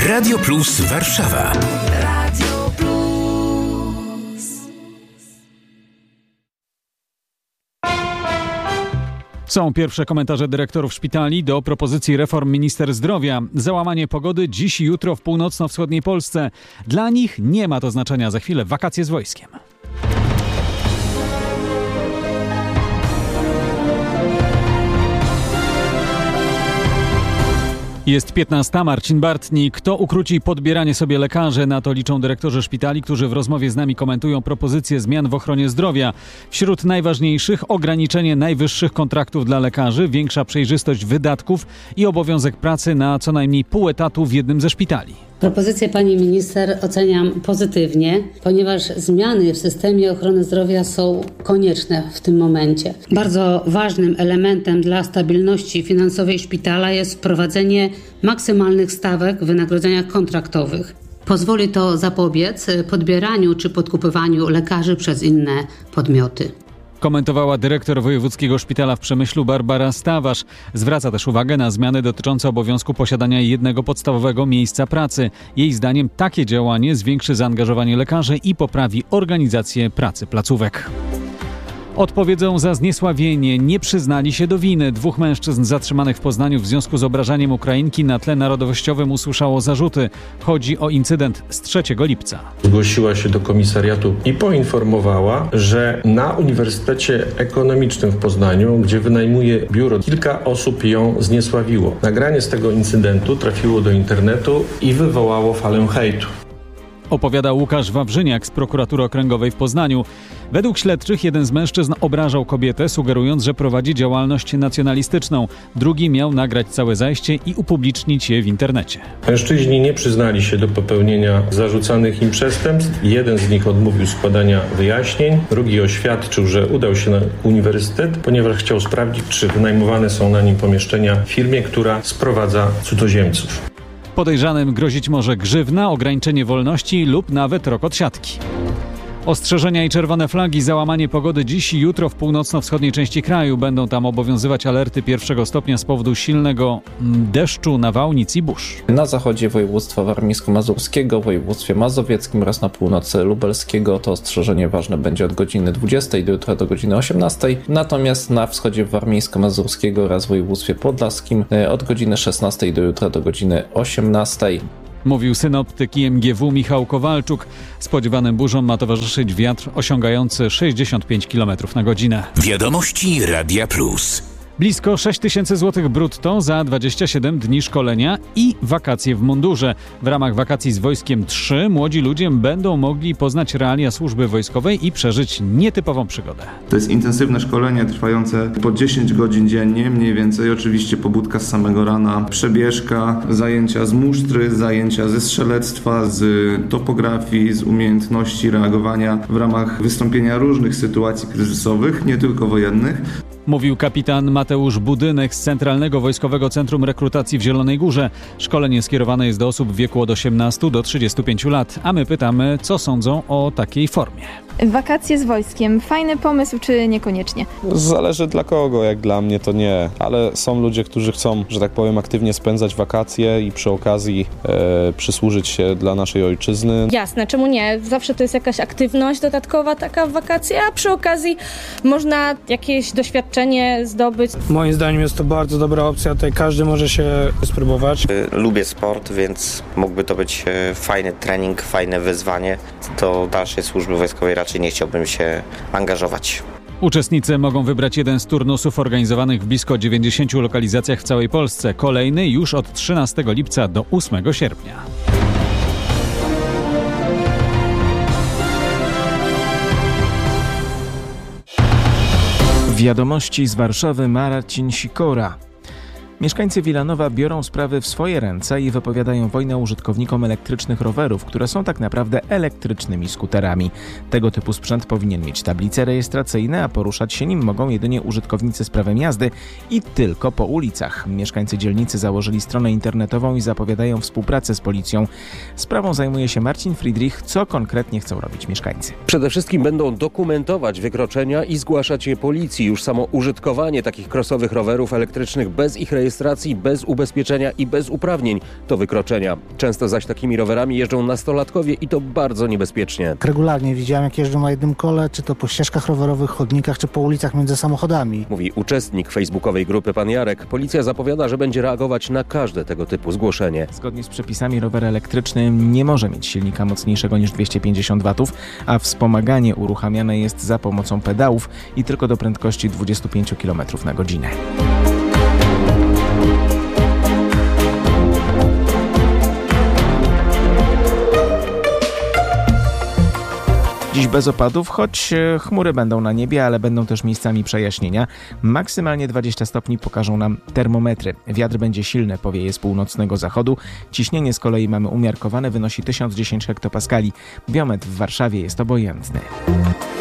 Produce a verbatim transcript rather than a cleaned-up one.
Radio Plus Warszawa. Radio Plus. Są pierwsze komentarze dyrektorów szpitali do propozycji reform minister zdrowia. Załamanie pogody dziś i jutro w północno-wschodniej Polsce. Dla nich nie ma to znaczenia. Za chwilę wakacje z wojskiem. Jest piętnasta, Marcin Bartnik. Kto ukróci podbieranie sobie lekarzy? Na to liczą dyrektorzy szpitali, którzy w rozmowie z nami komentują propozycje zmian w ochronie zdrowia. Wśród najważniejszych ograniczenie najwyższych kontraktów dla lekarzy, większa przejrzystość wydatków i obowiązek pracy na co najmniej pół etatu w jednym ze szpitali. Propozycję pani minister oceniam pozytywnie, ponieważ zmiany w systemie ochrony zdrowia są konieczne w tym momencie. Bardzo ważnym elementem dla stabilności finansowej szpitala jest wprowadzenie maksymalnych stawek w wynagrodzeniach kontraktowych. Pozwoli to zapobiec podbieraniu czy podkupywaniu lekarzy przez inne podmioty. Komentowała dyrektor Wojewódzkiego Szpitala w Przemyślu Barbara Stawarz. Zwraca też uwagę na zmiany dotyczące obowiązku posiadania jednego podstawowego miejsca pracy. Jej zdaniem takie działanie zwiększy zaangażowanie lekarzy i poprawi organizację pracy placówek. Odpowiedzą za zniesławienie. Nie przyznali się do winy. Dwóch mężczyzn zatrzymanych w Poznaniu w związku z obrażaniem Ukrainki na tle narodowościowym usłyszało zarzuty. Chodzi o incydent z trzeciego lipca. Zgłosiła się do komisariatu i poinformowała, że na Uniwersytecie Ekonomicznym w Poznaniu, gdzie wynajmuje biuro, kilka osób ją zniesławiło. Nagranie z tego incydentu trafiło do internetu i wywołało falę hejtu. Opowiada Łukasz Wawrzyniak z Prokuratury Okręgowej w Poznaniu. Według śledczych jeden z mężczyzn obrażał kobietę, sugerując, że prowadzi działalność nacjonalistyczną. Drugi miał nagrać całe zajście i upublicznić je w internecie. Mężczyźni nie przyznali się do popełnienia zarzucanych im przestępstw. Jeden z nich odmówił składania wyjaśnień. Drugi oświadczył, że udał się na uniwersytet, ponieważ chciał sprawdzić, czy wynajmowane są na nim pomieszczenia w firmie, która sprowadza cudzoziemców. Podejrzanym grozić może grzywna, ograniczenie wolności lub nawet rok odsiadki. Ostrzeżenia i czerwone flagi, załamanie pogody dziś i jutro w północno-wschodniej części kraju. Będą tam obowiązywać alerty pierwszego stopnia z powodu silnego deszczu, nawałnic i burz. Na zachodzie województwa warmińsko-mazurskiego, w województwie mazowieckim oraz na północy lubelskiego to ostrzeżenie ważne będzie od godziny dwudziestej do jutra do godziny osiemnastej. Natomiast na wschodzie warmińsko-mazurskiego oraz w województwie podlaskim od godziny szesnastej do jutra do godziny osiemnastej. Mówił synoptyk I M G W Michał Kowalczuk. Spodziewanym burzom ma towarzyszyć wiatr osiągający sześćdziesiąt pięć kilometrów na godzinę. Wiadomości Radia Plus. Blisko sześć tysięcy złotych brutto za dwadzieścia siedem dni szkolenia i wakacje w mundurze. W ramach wakacji z Wojskiem trzy młodzi ludzie będą mogli poznać realia służby wojskowej i przeżyć nietypową przygodę. To jest intensywne szkolenie trwające po dziesięć godzin dziennie, mniej więcej. Oczywiście pobudka z samego rana, przebieżka, zajęcia z musztry, zajęcia ze strzelectwa, z topografii, z umiejętności reagowania w ramach wystąpienia różnych sytuacji kryzysowych, nie tylko wojennych. Mówił kapitan Mateusz Budynek z Centralnego Wojskowego Centrum Rekrutacji w Zielonej Górze. Szkolenie skierowane jest do osób w wieku od osiemnastu do trzydziestu pięciu lat, a my pytamy, co sądzą o takiej formie. Wakacje z wojskiem. Fajny pomysł, czy niekoniecznie? Zależy dla kogo, jak dla mnie to nie. Ale są ludzie, którzy chcą, że tak powiem, aktywnie spędzać wakacje i przy okazji e, przysłużyć się dla naszej ojczyzny. Jasne, czemu nie? Zawsze to jest jakaś aktywność dodatkowa taka w wakacje, a przy okazji można jakieś doświadczenie zdobyć. Moim zdaniem jest to bardzo dobra opcja, tutaj każdy może się spróbować. Lubię sport, więc mógłby to być fajny trening, fajne wyzwanie. Do dalszej służby wojskowej raczej nie chciałbym się angażować. Uczestnicy mogą wybrać jeden z turnusów organizowanych w blisko dziewięćdziesięciu lokalizacjach w całej Polsce. Kolejny już od trzynastego lipca do ósmego sierpnia. Wiadomości z Warszawy, Marcin Sikora. Mieszkańcy Wilanowa biorą sprawy w swoje ręce i wypowiadają wojnę użytkownikom elektrycznych rowerów, które są tak naprawdę elektrycznymi skuterami. Tego typu sprzęt powinien mieć tablice rejestracyjne, a poruszać się nim mogą jedynie użytkownicy z prawem jazdy i tylko po ulicach. Mieszkańcy dzielnicy założyli stronę internetową i zapowiadają współpracę z policją. Sprawą zajmuje się Marcin Friedrich. Co konkretnie chcą robić mieszkańcy? Przede wszystkim będą dokumentować wykroczenia i zgłaszać je policji. Już samo użytkowanie takich crossowych rowerów elektrycznych bez ich rejestracji rejestracji, bez ubezpieczenia i bez uprawnień to wykroczenia. Często zaś takimi rowerami jeżdżą nastolatkowie i to bardzo niebezpiecznie. Regularnie widziałem, jak jeżdżą na jednym kole, czy to po ścieżkach rowerowych, chodnikach, czy po ulicach między samochodami. Mówi uczestnik facebookowej grupy Pan Jarek. Policja zapowiada, że będzie reagować na każde tego typu zgłoszenie. Zgodnie z przepisami rower elektryczny nie może mieć silnika mocniejszego niż dwieście pięćdziesiąt watów, a wspomaganie uruchamiane jest za pomocą pedałów i tylko do prędkości dwadzieścia pięć kilometrów na godzinę. Dziś bez opadów, choć chmury będą na niebie, ale będą też miejscami przejaśnienia. Maksymalnie dwadzieścia stopni pokażą nam termometry. Wiatr będzie silny, powieje z północnego zachodu. Ciśnienie z kolei mamy umiarkowane, wynosi tysiąc dziesięć hektopaskali. Biometr w Warszawie jest obojętny.